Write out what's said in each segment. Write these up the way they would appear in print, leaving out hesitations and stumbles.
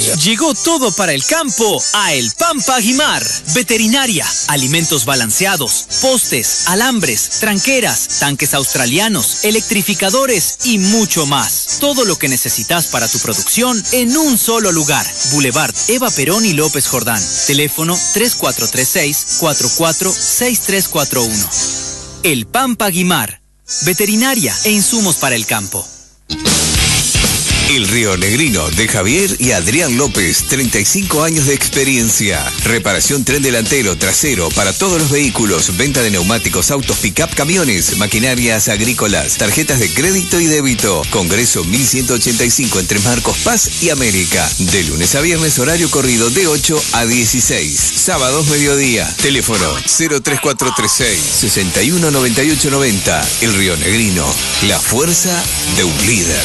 Llegó todo para el campo a El Pampa Aguimar. Veterinaria, alimentos balanceados, postes, alambres, tranqueras, tanques australianos, electrificadores y mucho más. Todo lo que necesitas para tu producción en un solo lugar. Boulevard Eva Perón y López Jordán. Teléfono 3436-446341. El Pampa Aguimar. Veterinaria e insumos para el campo. El Río Negrino de Javier y Adrián López, 35 años de experiencia. Reparación tren delantero, trasero para todos los vehículos, venta de neumáticos, autos, pick-up, camiones, maquinarias agrícolas, tarjetas de crédito y débito. Congreso 1185 entre Marcos Paz y América. De lunes a viernes, horario corrido de 8 a 16. Sábados mediodía. Teléfono 03436 619890. El Río Negrino, la fuerza de un líder.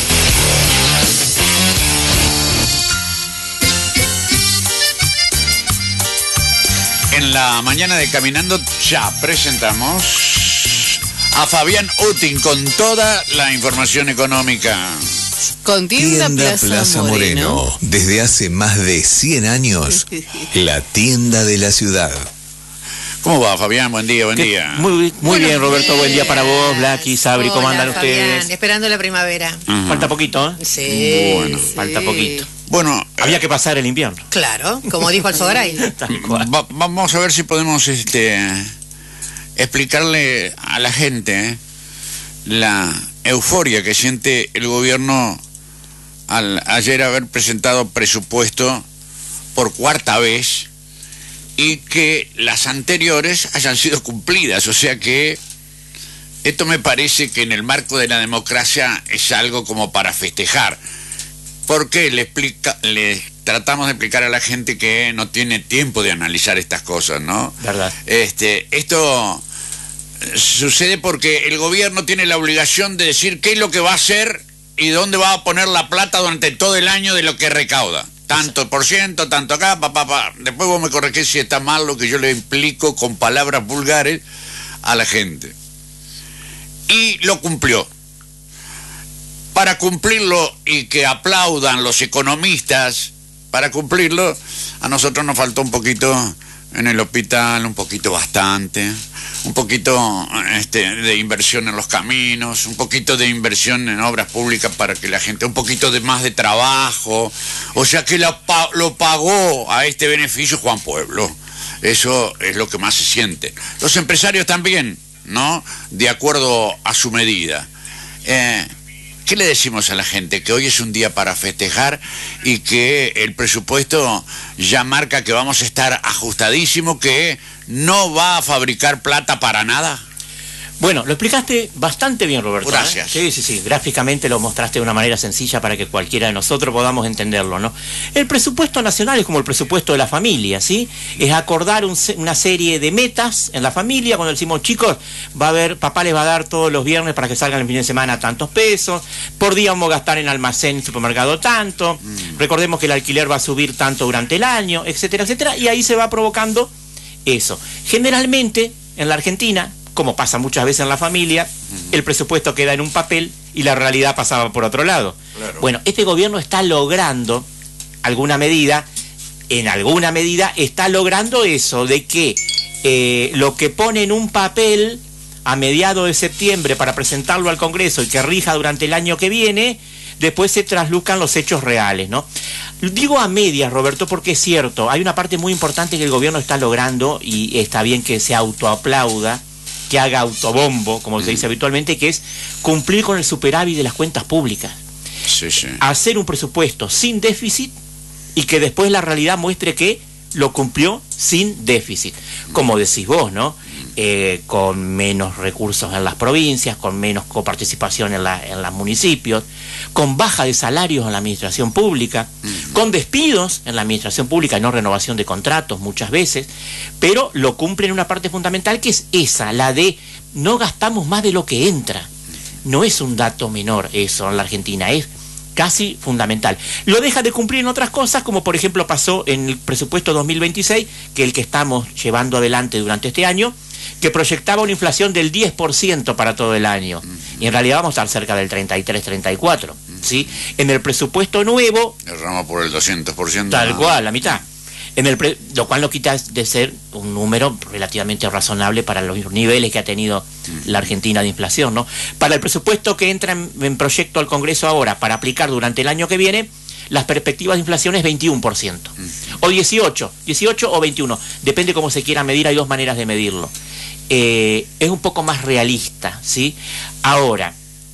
En la mañana de Caminando ya presentamos a Fabián Utin con toda la información económica. Con Tienda Plaza Moreno. Desde hace más de 100 años, la tienda de la ciudad. ¿Cómo va, Fabián? Buen día, buen día. Muy bien, Roberto. Buen día para vos, Blacky, Sabri. ¿Cómo andan ustedes? Fabián, esperando la primavera. Falta poquito, ¿eh? Sí. Bueno, sí. Falta poquito. Bueno, Había que pasar el invierno. Claro, como dijo Alzogaray. Tal cual. vamos a ver si podemos explicarle a la gente la euforia que siente el gobierno al ayer haber presentado presupuesto por cuarta vez y que las anteriores hayan sido cumplidas. O sea que esto me parece que en el marco de la democracia es algo como para festejar. Porque le tratamos de explicar a la gente que no tiene tiempo de analizar estas cosas, ¿no? Verdad. Esto sucede porque el gobierno tiene la obligación de decir qué es lo que va a hacer y dónde va a poner la plata durante todo el año de lo que recauda. Tanto por ciento, tanto acá, papá. Después vos me corregís si está mal lo que yo le implico con palabras vulgares a la gente. Y lo cumplió. Para cumplirlo y que aplaudan los economistas, para cumplirlo, a nosotros nos faltó un poquito en el hospital, un poquito bastante, un poquito de inversión en los caminos, un poquito de inversión en obras públicas para que la gente, un poquito de más de trabajo, o sea que lo pagó a este beneficio Juan Pueblo. Eso es lo que más se siente. Los empresarios también, ¿no? De acuerdo a su medida. ¿Qué le decimos a la gente? Que hoy es un día para festejar y que el presupuesto ya marca que vamos a estar ajustadísimo, que no va a fabricar plata para nada. Bueno, lo explicaste bastante bien, Roberto. Gracias. Sí. Gráficamente lo mostraste de una manera sencilla para que cualquiera de nosotros podamos entenderlo, ¿no? El presupuesto nacional es como el presupuesto de la familia, ¿sí? Es acordar una serie de metas en la familia. Cuando decimos, chicos, papá les va a dar todos los viernes para que salgan el fin de semana tantos pesos. Por día vamos a gastar en almacén, supermercado tanto. Recordemos que el alquiler va a subir tanto durante el año, etcétera, etcétera. Y ahí se va provocando eso. Generalmente, en la Argentina, como pasa muchas veces en la familia, el presupuesto queda en un papel y la realidad pasaba por otro lado. Claro. Bueno, este gobierno está logrando en alguna medida está logrando eso, de que lo que pone en un papel a mediados de septiembre para presentarlo al Congreso y que rija durante el año que viene, después se trasluzcan los hechos reales, ¿no? Digo a medias, Roberto, porque es cierto, hay una parte muy importante que el gobierno está logrando, y está bien que se autoaplauda, que haga autobombo, como se dice habitualmente, que es cumplir con el superávit de las cuentas públicas. Sí. Hacer un presupuesto sin déficit y que después la realidad muestre que lo cumplió sin déficit. Como decís vos, ¿no? Con menos recursos en las provincias, con menos coparticipación en los municipios, con baja de salarios en la administración pública, con despidos en la administración pública y no renovación de contratos muchas veces, pero lo cumple en una parte fundamental que es esa, la de no gastamos más de lo que entra. No es un dato menor eso en la Argentina, es casi fundamental. Lo deja de cumplir en otras cosas, como por ejemplo pasó en el presupuesto 2026, que es el que estamos llevando adelante durante este año, que proyectaba una inflación del 10% para todo el año. Y en realidad vamos a estar cerca del 33, 34. ¿sí? En el presupuesto nuevo... Derrama por el 200%. Tal cual, la mitad. Lo cual no quita de ser un número relativamente razonable para los niveles que ha tenido la Argentina de inflación, ¿no? Para el presupuesto que entra en proyecto al Congreso ahora para aplicar durante el año que viene, las perspectivas de inflación es 21%. O 18 o 21, depende cómo se quiera medir, hay dos maneras de medirlo. Es un poco más realista, ¿sí? Ahora,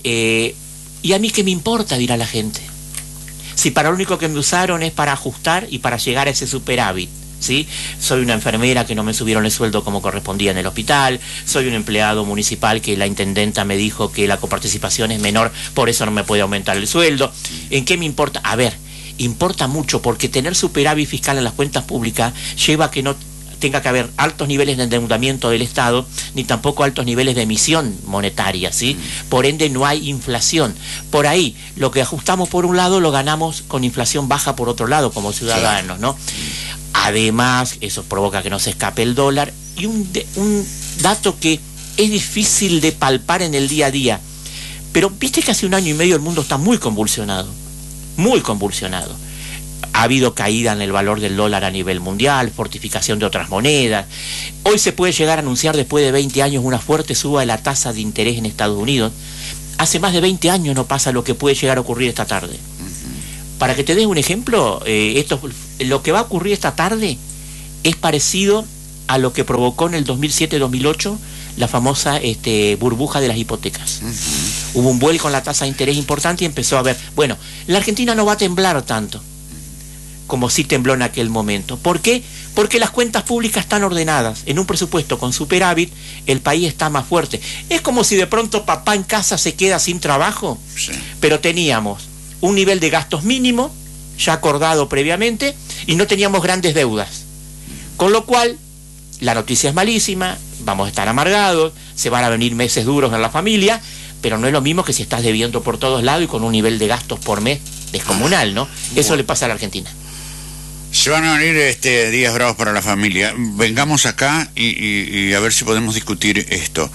¿y a mí qué me importa?, dirá la gente. Si para lo único que me usaron es para ajustar y para llegar a ese superávit, ¿sí? Soy una enfermera que no me subieron el sueldo como correspondía en el hospital, soy un empleado municipal que la intendenta me dijo que la coparticipación es menor, por eso no me puede aumentar el sueldo. ¿En qué me importa? A ver, importa mucho, porque tener superávit fiscal en las cuentas públicas lleva a que no tenga que haber altos niveles de endeudamiento del Estado, ni tampoco altos niveles de emisión monetaria, ¿sí? Por ende no hay inflación. Por ahí, lo que ajustamos por un lado, lo ganamos con inflación baja por otro lado, como ciudadanos, ¿no? Además, eso provoca que no se escape el dólar. Y un dato que es difícil de palpar en el día a día, pero viste que hace 1 año y medio el mundo está muy convulsionado, muy convulsionado. Ha habido caída en el valor del dólar a nivel mundial, fortificación de otras monedas. Hoy se puede llegar a anunciar, después de 20 años, una fuerte suba de la tasa de interés en Estados Unidos. Hace más de 20 años no pasa lo que puede llegar a ocurrir esta tarde. Para que te des un ejemplo, lo que va a ocurrir esta tarde es parecido a lo que provocó en el 2007-2008 la famosa burbuja de las hipotecas. Hubo un vuelco en la tasa de interés importante y empezó a ver, bueno, la Argentina no va a temblar tanto como sí tembló en aquel momento. ¿Por qué? Porque las cuentas públicas están ordenadas. En un presupuesto con superávit, el país está más fuerte. Es como si de pronto papá en casa se queda sin trabajo, sí, pero teníamos un nivel de gastos mínimo, ya acordado previamente, y no teníamos grandes deudas. Con lo cual, la noticia es malísima, vamos a estar amargados, se van a venir meses duros en la familia, pero no es lo mismo que si estás debiendo por todos lados y con un nivel de gastos por mes descomunal, ¿no? Eso le pasa a la Argentina. Se van a venir días bravos para la familia. Vengamos acá y a ver si podemos discutir esto.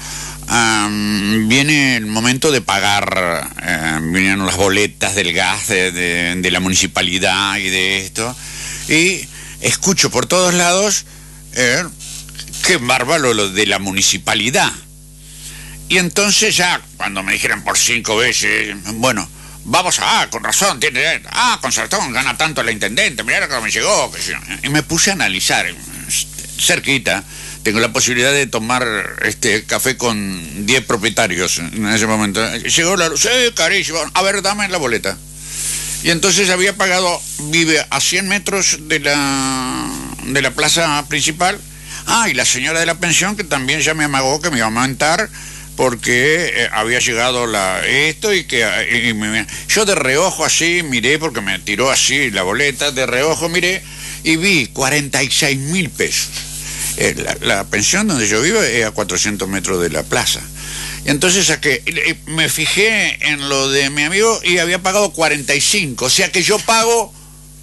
Viene el momento de pagar, vienen las boletas del gas de la municipalidad y de esto. Y escucho por todos lados, qué bárbaro lo de la municipalidad. Y entonces ya, cuando me dijeron por 5 veces, bueno, vamos con razón, con razón, gana tanto la intendente, mirá lo que me llegó. Y me puse a analizar, cerquita, tengo la posibilidad de tomar café con 10 propietarios en ese momento. Llegó la luz, carísimo, a ver, dame la boleta. Y entonces había pagado, vive a 100 metros de la plaza principal. Y la señora de la pensión, que también ya me amagó que me iba a aumentar, porque había llegado esto y que yo de reojo así miré, porque me tiró así la boleta, de reojo miré y vi 46.000 pesos. La pensión donde yo vivo es a 400 metros de la plaza. Y entonces saqué, me fijé en lo de mi amigo y había pagado 45, o sea que yo pago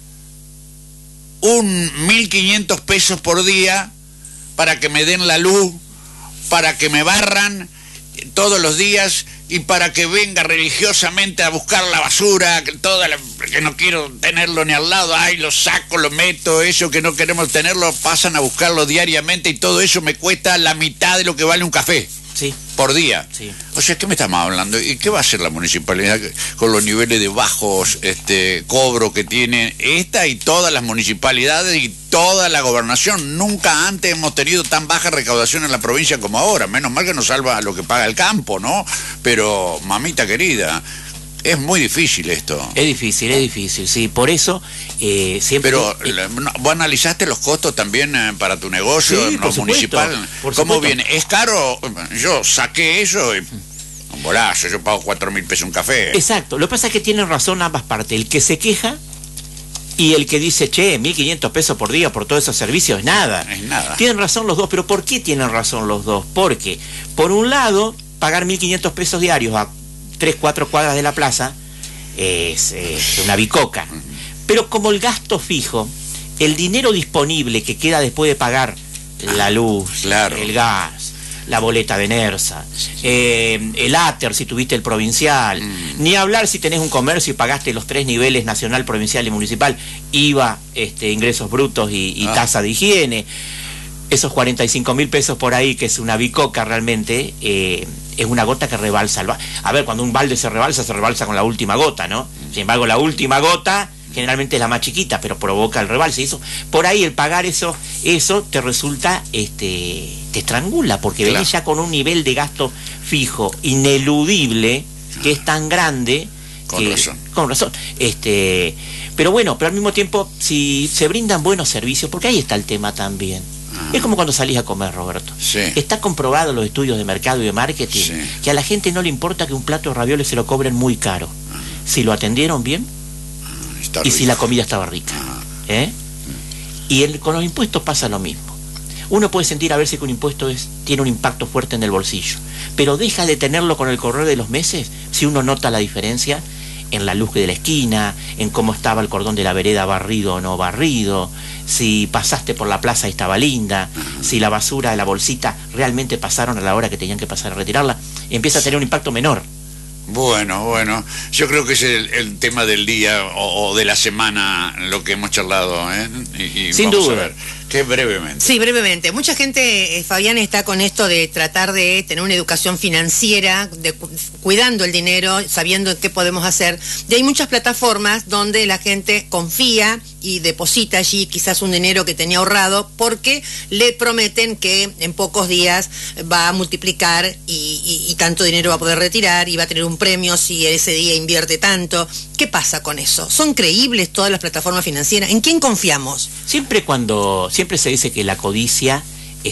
1.500 pesos por día para que me den la luz, para que me barran todos los días y para que venga religiosamente a buscar la basura, que no quiero tenerlo ni al lado, lo saco, lo meto, eso que no queremos tenerlo, pasan a buscarlo diariamente y todo eso me cuesta la mitad de lo que vale un café. Sí. Por día. Sí. O sea, ¿qué me estamos hablando? ¿Y qué va a hacer la municipalidad con los niveles de bajos cobro que tiene esta y todas las municipalidades y toda la gobernación? Nunca antes hemos tenido tan baja recaudación en la provincia como ahora. Menos mal que nos salva lo que paga el campo, ¿no? Pero, mamita querida, es muy difícil esto. Es difícil, sí. Por eso, siempre... Pero, ¿vos analizaste los costos también para tu negocio, sí, no municipal? ¿Cómo viene? ¿Es caro? Yo saqué eso y... un bolazo, yo pago 4.000 pesos un café. Exacto. Lo que pasa es que tienen razón ambas partes. El que se queja y el que dice, 1.500 pesos por día por todos esos servicios es nada. Es nada. Tienen razón los dos, pero ¿por qué tienen razón los dos? Porque, por un lado, pagar 1.500 pesos diarios a 3-4 cuadras de la plaza es una bicoca. Pero como el gasto fijo, el dinero disponible que queda después de pagar la luz, claro, el gas, la boleta de Nersa, el ATER si tuviste el provincial, ni hablar si tenés un comercio y pagaste los 3 niveles nacional, provincial y municipal, IVA, ingresos brutos y tasa de higiene. Esos 45.000 pesos por ahí, que es una bicoca realmente, es una gota que rebalsa. A ver, cuando un balde se rebalsa con la última gota, ¿no? Sin embargo, la última gota generalmente es la más chiquita, pero provoca el rebalse. Y eso, por ahí el pagar eso te resulta, te estrangula, porque claro, venís ya con un nivel de gasto fijo, ineludible, que es tan grande. Con razón. Con razón. Pero bueno, pero al mismo tiempo, si se brindan buenos servicios, porque ahí está el tema también. Es como cuando salís a comer, Roberto. Sí. Está comprobado en los estudios de mercado y de marketing, sí, que a la gente no le importa que un plato de ravioles se lo cobren muy caro. Si lo atendieron bien Está y rico. si la comida estaba rica. Y con los impuestos pasa lo mismo. Uno puede sentir a veces que un impuesto tiene un impacto fuerte en el bolsillo, pero deja de tenerlo con el correr de los meses si uno nota la diferencia en la luz de la esquina, en cómo estaba el cordón de la vereda barrido o no barrido, si pasaste por la plaza y estaba linda, si la basura de la bolsita realmente pasaron a la hora que tenían que pasar a retirarla, y empieza a tener un impacto menor. Bueno, yo creo que es el tema del día o de la semana lo que hemos charlado, y sin vamos duda. a ver, que brevemente. Sí, brevemente. Mucha gente, Fabián, está con esto de tratar de tener una educación financiera, cuidando el dinero, sabiendo qué podemos hacer. Y hay muchas plataformas donde la gente confía y deposita allí quizás un dinero que tenía ahorrado porque le prometen que en pocos días va a multiplicar y tanto dinero va a poder retirar y va a tener un premio si ese día invierte tanto. ¿Qué pasa con eso? ¿Son creíbles todas las plataformas financieras? ¿En quién confiamos? Siempre se dice que la codicia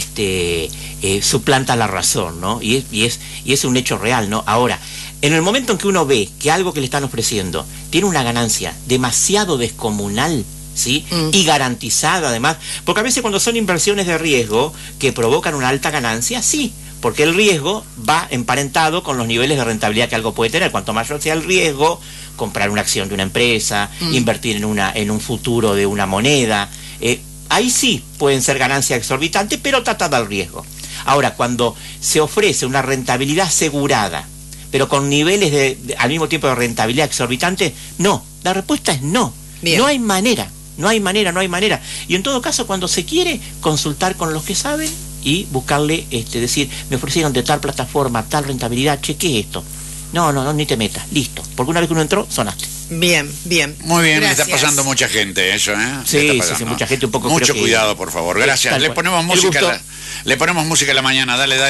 suplanta la razón, ¿no? Y es un hecho real, ¿no? Ahora, en el momento en que uno ve que algo que le están ofreciendo tiene una ganancia demasiado descomunal, ¿sí? Y garantizada además, porque a veces cuando son inversiones de riesgo que provocan una alta ganancia, sí, porque el riesgo va emparentado con los niveles de rentabilidad que algo puede tener. Cuanto mayor sea el riesgo, comprar una acción de una empresa, invertir en un futuro de una moneda, ahí sí pueden ser ganancias exorbitantes, pero tratada al riesgo. Ahora, cuando se ofrece una rentabilidad asegurada, pero con niveles al mismo tiempo de rentabilidad exorbitante, no. La respuesta es no. Bien. No hay manera. Y en todo caso, cuando se quiere, consultar con los que saben y buscarle, decir, me ofrecieron de tal plataforma, tal rentabilidad, chequee esto. No, ni te metas, listo. Porque una vez que uno entró, sonaste. Bien. Muy bien, Gracias. le está pasando mucha gente eso, Sí, mucha gente un poco. Mucho cuidado, por favor. Gracias. Le ponemos música a la mañana, dale.